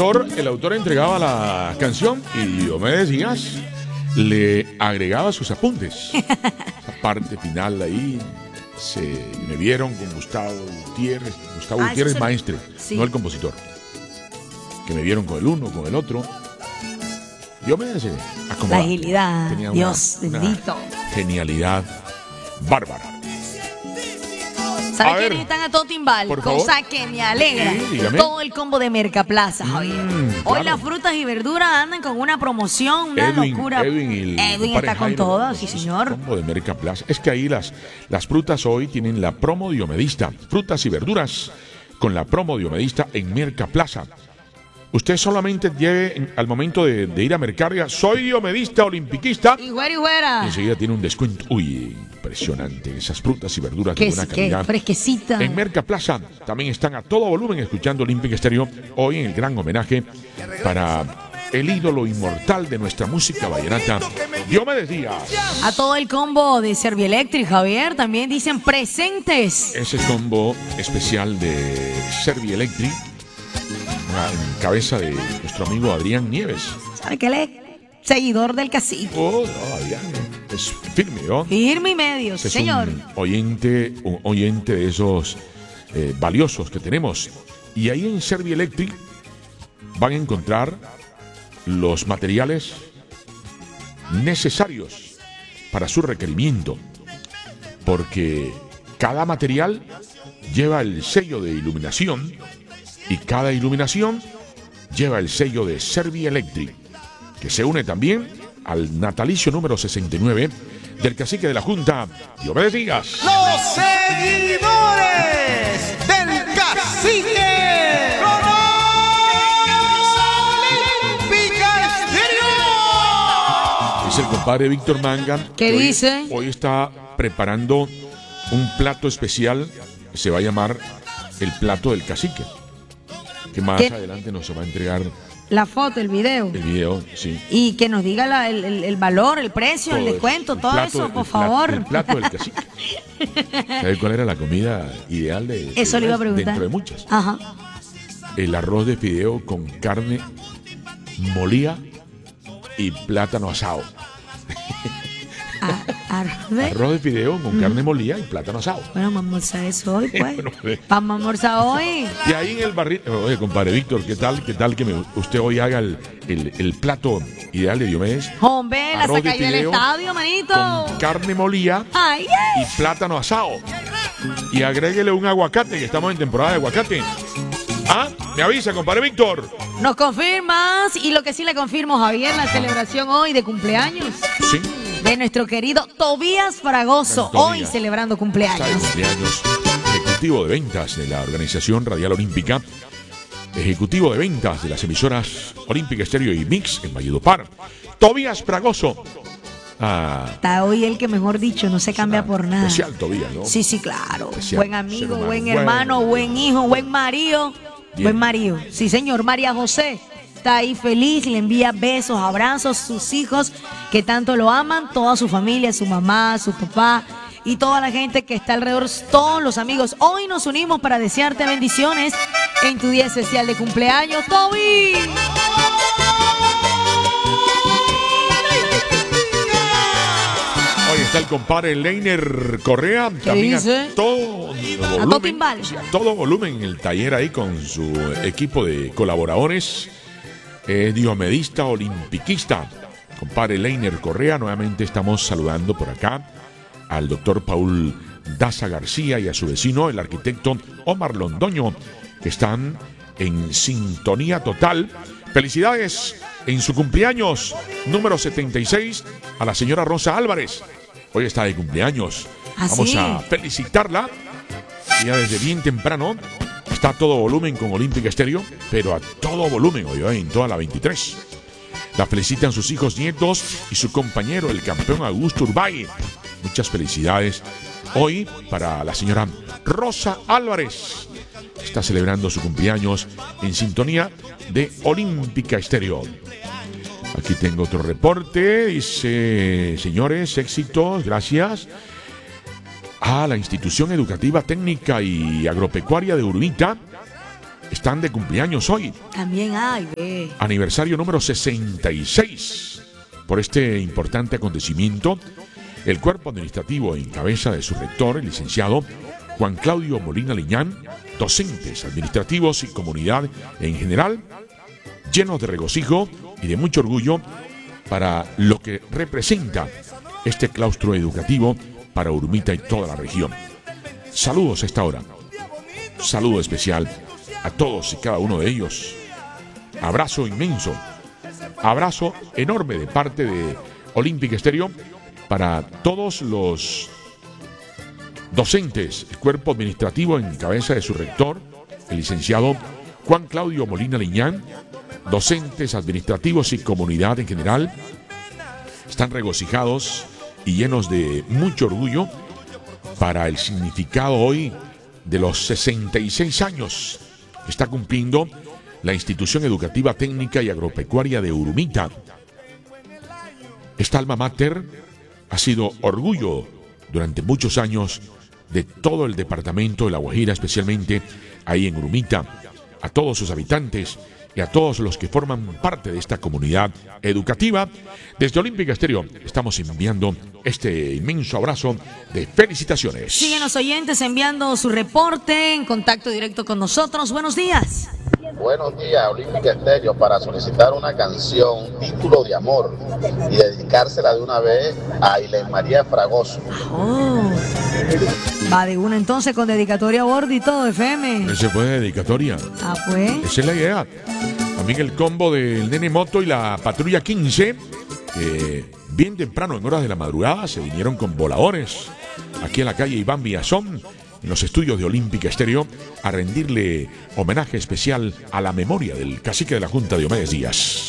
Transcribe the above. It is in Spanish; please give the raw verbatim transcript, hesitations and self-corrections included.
autor, el autor entregaba la canción y Diomedes Díaz le agregaba sus apuntes. Esa parte final ahí se me vieron con Gustavo Gutiérrez, Gustavo Ah, Gutiérrez eso se- maestre, sí. no el compositor. Que me vieron con el uno, con el otro. Diomedes se La acomodaba. agilidad, Tenía Dios una bendito. genialidad bárbara. A ¿Sabes ver, quiénes están a todo timbal? por favor. Cosa que me alegra. Sí, dígame. Todo el combo de Mercaplaza, Javier. Mm, Hoy claro. las frutas y verduras andan con una promoción, una Edwin, locura. Edwin, y el Edwin compadre está con Jairo, todo, ¿no? sí señor. Combo de Mercaplaza. Es que ahí las, las frutas hoy tienen la promo diomedista. Frutas y verduras con la promo diomedista en Mercaplaza. Usted solamente lleve en- al momento de, de ir a Mercaria, soy diomedista olimpiquista. Y güera y güera. Y enseguida tiene un descuento. Uy, impresionante. Esas frutas y verduras de Que, buena que calidad. fresquecita. En Mercaplaza también están a todo volumen escuchando Olympic Stereo hoy en el gran homenaje para el ídolo inmortal de nuestra música vallenata, Diomedes Díaz. A todo el combo de Servielectric, Javier, también dicen presentes. Ese combo especial de Servielectric, en cabeza de nuestro amigo Adrián Nieves. ¿Sabe qué le? Seguidor del cacique. Oh, no, Adrián es firme, ¿no? Firme y medio, Es señor. un oyente, un oyente de esos eh, valiosos que tenemos. Y ahí en Servielectric van a encontrar los materiales necesarios para su requerimiento, porque cada material lleva el sello de iluminación y cada iluminación lleva el sello de Servielectric, que se une también al natalicio número sesenta y nueve del cacique de la Junta, Diomedes Díaz. Los seguidores del cacique. Olímpica Estéreo. Es el compadre Víctor Manga. ¿Qué que hoy- dice? Hoy está preparando un plato especial que se va a llamar el plato del cacique, que más ¿Qué? adelante nos va a entregar La foto, el video. el video, sí. Y que nos diga la- el, el- el valor, el precio, el Todo descuento, eso. todo El plato- eso, el por pla- favor. El plato del cacique. ¿Sabe cuál era la comida ideal de de Eso le iba a Diomedes? preguntar. Dentro de muchas. Ajá. El arroz de fideo con carne molida y plátano asado. A- arroz de- Arroz de fideo con carne molida y plátano asado. Bueno, vamos a almorzar eso hoy, pues. Bueno, pues. Vamos a almorzar hoy. Y ahí en el barril, oye, compadre Víctor, ¿qué tal? ¿Qué tal que me- usted hoy haga el, el- el plato ideal de Diomedes? Hombre, la Arroz de saca ahí del fideo estadio, manito. Con carne molida Ay, ay. y plátano asado. Y agréguele un aguacate, que estamos en temporada de aguacate. ¿Ah? Me avisa, compadre Víctor. Nos confirmas. Y lo que sí le confirmo, Javier, la celebración hoy de cumpleaños Sí. de nuestro querido Tobías Fragoso. Tobías. Hoy celebrando Está de cumpleaños. cumpleaños. Ejecutivo de ventas de la Organización Radial Olímpica. Ejecutivo de ventas de las emisoras Olímpica Estéreo y Mix en Valledupar. Tobías Fragoso. Ah, Está hoy el que, mejor dicho, no se cambia por nada. especial Tobías, ¿no? Sí, sí, claro. Especial. Buen Ser amigo, humano. buen Bueno. hermano, buen hijo, buen marido. Bien. Buen marido. Sí, señor. María José está ahí feliz, le envía besos, abrazos, sus hijos que tanto lo aman, toda su familia, su mamá, su papá y toda la gente que está alrededor, todos los amigos. Hoy nos unimos para desearte bendiciones en tu día especial de cumpleaños, Toby. Hoy está el compadre Leiner Correa. También dice? a todo todo volumen. timbal. Sí, a todo volumen en el taller ahí con su equipo de colaboradores. Eh, diomedista, olimpiquista. Compadre Leiner Correa. Nuevamente estamos saludando por acá al doctor Paul Daza García y a su vecino, el arquitecto Omar Londoño, que están en sintonía total. Felicidades en su cumpleaños número setenta y seis a la señora Rosa Álvarez. Hoy está de cumpleaños. ¿Ah, Vamos sí? a felicitarla. Ya desde bien temprano está a todo volumen con Olímpica Estéreo, pero a todo volumen hoy en toda la veintitrés. La felicitan sus hijos, nietos y su compañero, el campeón Augusto Urbay. Muchas felicidades hoy para la señora Rosa Álvarez. Está celebrando su cumpleaños en sintonía de Olímpica Estéreo. Aquí tengo otro reporte. Dice, señores, éxitos, gracias a la Institución Educativa Técnica y Agropecuaria de Urbita están de cumpleaños hoy. También hay, ve. Aniversario número sesenta y seis. Por este importante acontecimiento, el cuerpo administrativo en cabeza de su rector, el licenciado Juan Claudio Molina Liñán, docentes, administrativos y comunidad en general, llenos de regocijo y de mucho orgullo para lo que representa este claustro educativo para Urumita y toda la región. Saludos a esta hora. Saludo especial a todos y cada uno de ellos. Abrazo inmenso. Abrazo enorme de parte de Olympic Estéreo para todos los docentes, el cuerpo administrativo en cabeza de su rector, el licenciado Juan Claudio Molina Liñán, docentes, administrativos y comunidad en general. Están regocijados y llenos de mucho orgullo para el significado hoy de los sesenta y seis años que está cumpliendo la institución educativa técnica y agropecuaria de Urumita. Esta alma mater ha sido orgullo durante muchos años de todo el departamento de La Guajira, especialmente ahí en Urumita, a todos sus habitantes y a todos los que forman parte de esta comunidad educativa. Desde Olympic Estéreo estamos enviando este inmenso abrazo de felicitaciones. Siguen los oyentes enviando su reporte en contacto directo con nosotros. Buenos días. Buenos días, Olympic Estéreo, para solicitar una canción, Título de Amor, y dedicársela de una vez a Aileen María Fragoso. Oh. Va de una entonces con dedicatoria a bordo y todo, F M. Ese fue de dedicatoria. Ah, pues. Esa es la idea. También el combo del Nene Moto y la Patrulla quince, que bien temprano, en horas de la madrugada, se vinieron con voladores aquí en la calle Iván Villazón, en los estudios de Olympic Estéreo, a rendirle homenaje especial a la memoria del cacique de la Junta, Diomedes Díaz.